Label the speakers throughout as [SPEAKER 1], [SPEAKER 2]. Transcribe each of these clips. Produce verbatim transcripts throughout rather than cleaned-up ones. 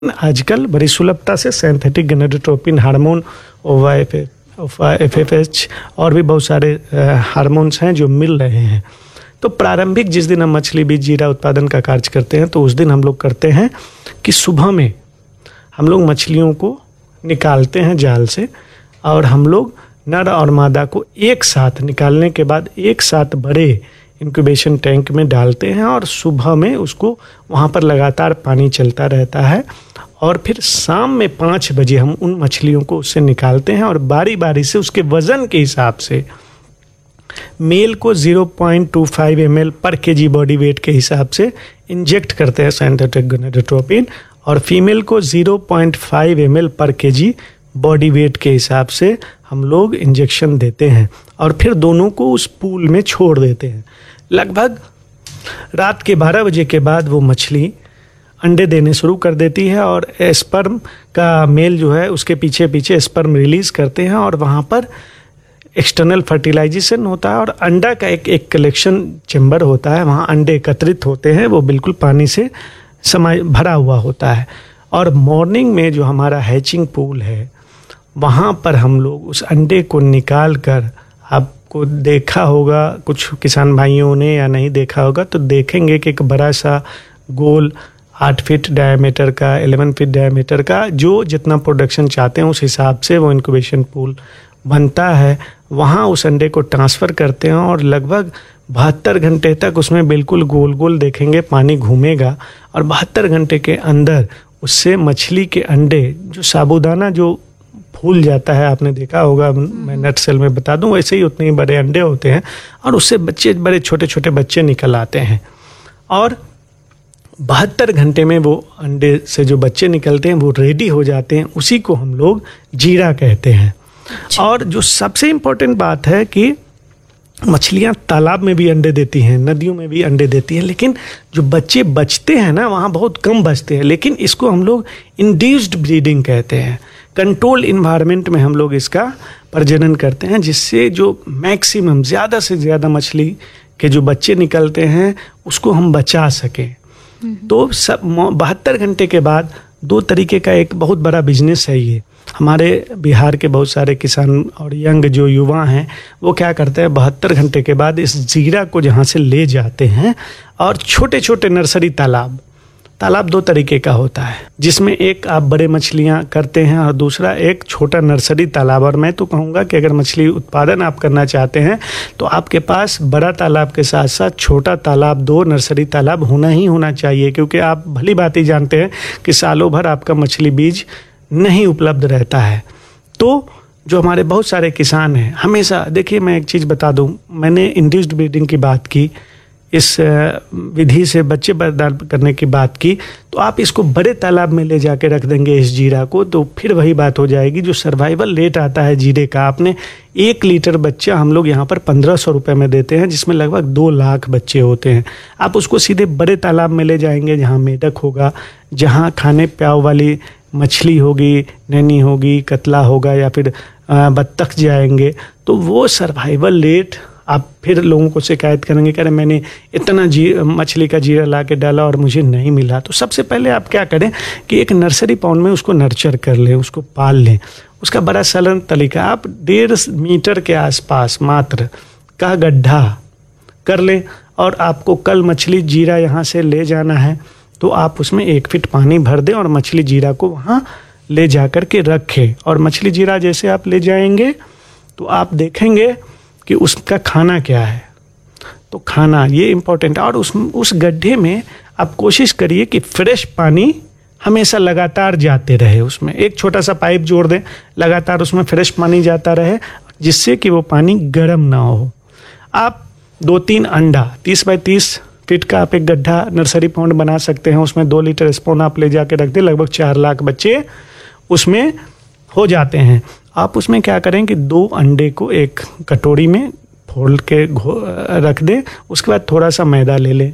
[SPEAKER 1] आजकल बड़ी सुलभता से सिंथेटिक गोनाडोट्रोपिन हार्मोन, ओवा एफ एफ एच और भी बहुत सारे हार्मोन्स हैं जो मिल रहे हैं। तो प्रारंभिक जिस दिन हम मछली बीज जीरा उत्पादन का कार्य करते हैं तो उस दिन हम लोग करते हैं कि सुबह में हम लोग मछलियों को निकालते हैं जाल से, और हम लोग नर और मादा को एक साथ निकालने के बाद एक साथ बड़े इंक्यूबेशन टैंक में डालते हैं, और सुबह में उसको वहाँ पर लगातार पानी चलता रहता है, और फिर शाम में पाँच बजे हम उन मछलियों को उससे निकालते हैं और बारी बारी से उसके वज़न के हिसाब से मेल को zero point two five M L पर के जी बॉडी वेट के हिसाब से इंजेक्ट करते हैं सिंथेटिक गोनाडोट्रोपिन, और फीमेल को zero point five M L पर के जी बॉडी वेट के हिसाब से हम लोग इंजेक्शन देते हैं, और फिर दोनों को उस पूल में छोड़ देते हैं। लगभग रात के बारह बजे के बाद वो मछली अंडे देने शुरू कर देती है, और स्पर्म का मेल जो है उसके पीछे पीछे स्पर्म रिलीज करते हैं, और वहाँ पर एक्सटर्नल फर्टिलाइजेशन होता है, और अंडा का एक एक कलेक्शन चेम्बर होता है, वहाँ अंडे एकत्रित होते हैं, वो बिल्कुल पानी से समय भरा हुआ होता है। और मॉर्निंग में जो हमारा हैचिंग पूल है वहाँ पर हम लोग उस अंडे को निकाल कर, आपको देखा होगा कुछ किसान भाइयों ने या नहीं देखा होगा तो देखेंगे कि एक बड़ा सा गोल आठ फीट डायमीटर का, ग्यारह फीट डायमीटर का, जो जितना प्रोडक्शन चाहते हैं उस हिसाब से वो इंक्यूबेशन पूल बनता है। वहाँ उस अंडे को ट्रांसफ़र करते हैं, और लगभग बहत्तर घंटे तक उसमें बिल्कुल गोल गोल देखेंगे पानी घूमेगा, और बहत्तर घंटे के अंदर उससे मछली के अंडे जो साबूदाना जो फूल जाता है, आपने देखा होगा, मैं नट सेल में बता दूं, वैसे ही उतने ही बड़े अंडे होते हैं, और उससे बच्चे बड़े छोटे छोटे बच्चे निकल आते हैं, और बहत्तर घंटे में वो अंडे से जो बच्चे निकलते हैं वो रेडी हो जाते हैं। उसी को हम लोग जीरा कहते हैं। और जो सबसे इम्पोर्टेंट बात है कि मछलियाँ तालाब में भी अंडे देती हैं, नदियों में भी अंडे देती हैं, लेकिन जो बच्चे बचते हैं ना वहाँ बहुत कम बचते हैं, लेकिन इसको हम लोग इंड्यूस्ड ब्रीडिंग कहते हैं। कंट्रोल इन्वायरमेंट में हम लोग इसका प्रजनन करते हैं, जिससे जो मैक्सिमम ज़्यादा से ज़्यादा मछली के जो बच्चे निकलते हैं उसको हम बचा सकें। तो सब बहत्तर घंटे के बाद दो तरीके का एक बहुत बड़ा बिजनेस है ये। हमारे बिहार के बहुत सारे किसान और यंग जो युवा हैं वो क्या करते हैं, बहत्तर घंटे के बाद इस जीरा को जहाँ से ले जाते हैं, और छोटे छोटे नर्सरी तालाब तालाब दो तरीके का होता है, जिसमें एक आप बड़े मछलियाँ करते हैं और दूसरा एक छोटा नर्सरी तालाब। और मैं तो कहूँगा कि अगर मछली उत्पादन आप करना चाहते हैं तो आपके पास बड़ा तालाब के साथ साथ छोटा तालाब, दो नर्सरी तालाब होना ही होना चाहिए, क्योंकि आप भली बात ही जानते हैं कि सालों भर आपका मछली बीज नहीं उपलब्ध रहता है। तो जो हमारे बहुत सारे किसान हैं, हमेशा देखिए, मैं एक चीज़ बता दूं, मैंने इंड्यूस्ड ब्रीडिंग की बात की, इस विधि से बच्चे पैदा करने की बात की, तो आप इसको बड़े तालाब में ले जाके रख देंगे इस जीरा को, तो फिर वही बात हो जाएगी। जो सर्वाइवल रेट आता है जीरे का, आपने एक लीटर बच्चा हम लोग यहाँ पर पंद्रह सौ रुपये में देते हैं, जिसमें लगभग दो लाख बच्चे होते हैं। आप उसको सीधे बड़े तालाब में ले जाएंगे जहाँ मेढक होगा, जहाँ खाने प्याव वाली मछली होगी, नैनी होगी, कतला होगा, या फिर बत्तख जाएंगे, तो वो सर्वाइवल रेट आप फिर लोगों को शिकायत करेंगे, कह रहे मैंने इतना जी मछली का जीरा ला के डाला और मुझे नहीं मिला। तो सबसे पहले आप क्या करें कि एक नर्सरी पॉन्ड में उसको नर्चर कर लें, उसको पाल लें। उसका बड़ा सरल तरीका, आप डेढ़ मीटर के आसपास मात्र का गड्ढा कर लें, और आपको कल मछली जीरा यहाँ से ले जाना है तो आप उसमें एक फीट पानी भर दें और मछली जीरा को वहाँ ले जा कर के रखें। और मछली जीरा जैसे आप ले जाएंगे तो आप देखेंगे कि उसका खाना क्या है। तो खाना ये इम्पोर्टेंट है, और उस उस गड्ढे में आप कोशिश करिए कि फ्रेश पानी हमेशा लगातार जाते रहे। उसमें एक छोटा सा पाइप जोड़ दें, लगातार उसमें फ्रेश पानी जाता रहे, जिससे कि वो पानी गर्म ना हो। आप दो तीन अंडा, तीस बाई तीस फीट का आप एक गड्ढा नर्सरी पॉन्ड बना सकते हैं, उसमें दो लीटर स्पून आप ले जाके रख दें, लगभग चार लाख बच्चे उसमें हो जाते हैं। आप उसमें क्या करें कि दो अंडे को एक कटोरी में फोड़ के रख दें, उसके बाद थोड़ा सा मैदा ले लें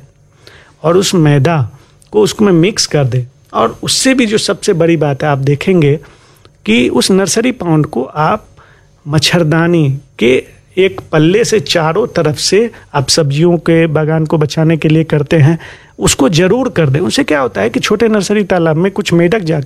[SPEAKER 1] और उस मैदा को उसमें मिक्स कर दें। और उससे भी जो सबसे बड़ी बात है, आप देखेंगे कि उस नर्सरी पॉन्ड को आप मच्छरदानी के एक पल्ले से चारों तरफ से आप सब्जियों के बागान को बचाने के लिए करते हैं, उसको जरूर कर दें। उससे क्या होता है कि छोटे नर्सरी तालाब में कुछ मेढक जा